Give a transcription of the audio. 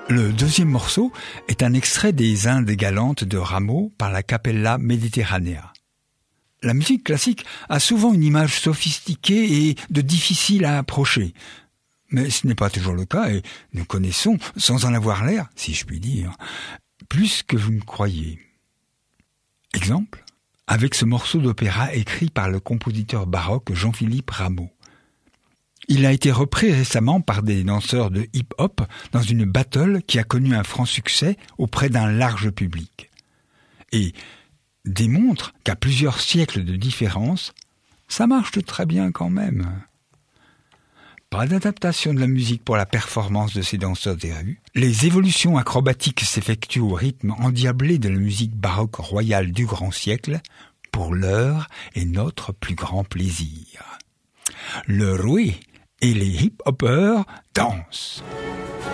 Le deuxième morceau est un extrait des Indes galantes de Rameau par la Capella Mediterranea. La musique classique a souvent une image sophistiquée et de difficile à approcher. Mais ce n'est pas toujours le cas et nous connaissons, sans en avoir l'air, si je puis dire, plus que vous ne croyez. Exemple, avec ce morceau d'opéra écrit par le compositeur baroque Jean-Philippe Rameau. Il a été repris récemment par des danseurs de hip-hop dans une battle qui a connu un franc succès auprès d'un large public. Et démontre qu'à plusieurs siècles de différence, ça marche très bien quand même. Pas d'adaptation de la musique pour la performance de ces danseurs des rues. Les évolutions acrobatiques s'effectuent au rythme endiablé de la musique baroque royale du grand siècle, pour l'heure et notre plus grand plaisir. Le roué et les hip-hoppers dansent.